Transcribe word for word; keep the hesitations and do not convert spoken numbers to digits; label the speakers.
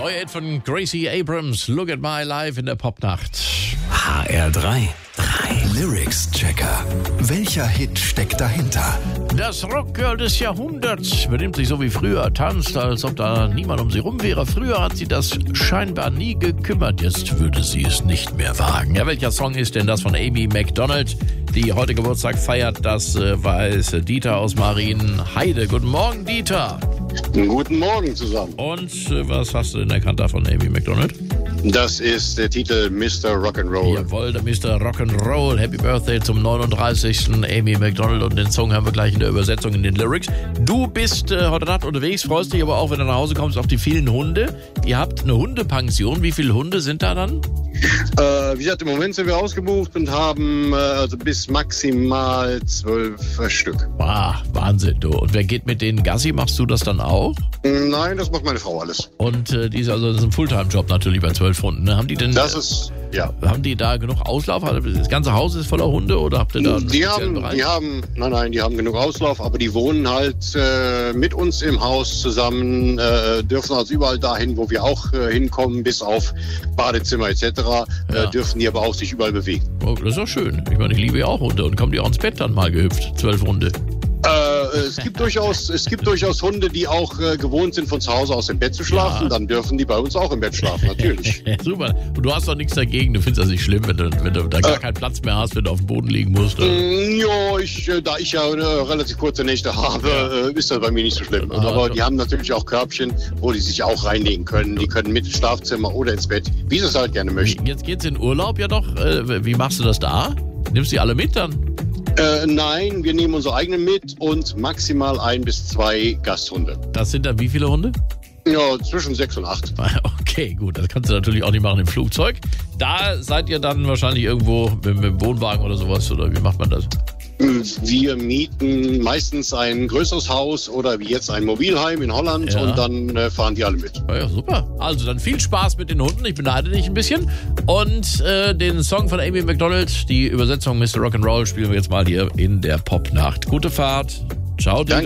Speaker 1: Neue Hit von Gracie Abrams, Look at My Life in der Popnacht.
Speaker 2: H R drei. drei. Lyrics-Checker. Welcher Hit steckt dahinter?
Speaker 1: Das Rockgirl des Jahrhunderts benimmt sich so wie früher, tanzt, als ob da niemand um sie rum wäre. Früher hat sie das scheinbar nie gekümmert, jetzt würde sie es nicht mehr wagen. Ja, welcher Song ist denn das von Amy Macdonald, die heute Geburtstag feiert? Das äh, weiß Dieter aus Marienheide. Guten Morgen, Dieter.
Speaker 3: Guten Morgen zusammen.
Speaker 1: Und äh, was hast du denn erkannt da von Amy Macdonald?
Speaker 3: Das ist der Titel Mister Rock'n'Roll.
Speaker 1: Jawohl, der Mister Rock'n'Roll. Happy Birthday zum neununddreißigsten Amy Macdonald, und den Song haben wir gleich in der Übersetzung in den Lyrics. Du bist äh, heute Nacht unterwegs, freust dich aber auch, wenn du nach Hause kommst, auf die vielen Hunde. Ihr habt eine Hundepension. Wie viele Hunde sind da dann?
Speaker 3: Äh, wie gesagt, im Moment sind wir ausgebucht und haben äh, also bis maximal zwölf äh, Stück.
Speaker 1: Ah, Wahnsinn, du. Und wer geht mit denen Gassi? Machst du das dann auch?
Speaker 3: Nein, das macht meine Frau alles.
Speaker 1: Und äh, die ist also, das ist ein Fulltime-Job natürlich bei zwölf Hunden. Ne? Haben die denn?
Speaker 3: Das ist, ja.
Speaker 1: Haben die da genug Auslauf? Das ganze Haus ist voller Hunde oder habt ihr da einen
Speaker 3: Die
Speaker 1: speziellen
Speaker 3: haben,
Speaker 1: Bereich?
Speaker 3: die haben, nein, nein, die haben genug Auslauf, aber die wohnen halt äh, mit uns im Haus zusammen, äh, dürfen also überall dahin, wo wir auch äh, hinkommen, bis auf Badezimmer et cetera,
Speaker 1: Ja.
Speaker 3: äh, dürfen die aber auch sich überall bewegen.
Speaker 1: Oh, das ist doch schön. Ich meine, ich liebe ja auch Hunde. Und kommen die auch ins Bett dann mal gehüpft? Zwölf Hunde.
Speaker 3: Äh, es gibt durchaus, es gibt durchaus Hunde, die auch äh, gewohnt sind, von zu Hause aus im Bett zu schlafen.
Speaker 1: Ja.
Speaker 3: Dann dürfen die bei uns auch im Bett schlafen, natürlich.
Speaker 1: Super. Und du hast doch nichts dagegen. Du findest das nicht schlimm, wenn du, wenn du da gar
Speaker 3: Äh.
Speaker 1: keinen Platz mehr hast, wenn du auf dem Boden liegen musst. Oder?
Speaker 3: Mm, ja, ich, äh, da ich ja äh, relativ kurze Nächte habe,
Speaker 1: Ja.
Speaker 3: äh, ist das bei mir nicht so schlimm.
Speaker 1: Oder-
Speaker 3: Aber die haben natürlich auch Körbchen, wo die sich auch reinlegen können. Die können mit ins Schlafzimmer oder ins Bett, wie sie es halt gerne möchten.
Speaker 1: Jetzt geht's in Urlaub ja doch. Äh, wie machst du das da? Nimmst du die alle mit dann?
Speaker 3: Äh, nein, wir nehmen unsere eigenen mit und maximal ein bis zwei Gasthunde.
Speaker 1: Das sind dann wie viele Hunde?
Speaker 3: Ja, zwischen sechs und acht.
Speaker 1: Okay, gut. Das kannst du natürlich auch nicht machen im Flugzeug. Da seid ihr dann wahrscheinlich irgendwo mit, mit dem Wohnwagen oder sowas. Oder wie macht man das?
Speaker 3: Wir mieten meistens ein größeres Haus oder wie jetzt ein Mobilheim in Holland,
Speaker 1: Ja.
Speaker 3: und dann äh, fahren die alle mit.
Speaker 1: Ja, ja, super. Also dann viel Spaß mit den Hunden. Ich beneide dich ein bisschen. Und äh, den Song von Amy Macdonald, die Übersetzung Mister Rock'n'Roll, spielen wir jetzt mal hier in der Popnacht. Gute Fahrt. Ciao.
Speaker 3: Danke.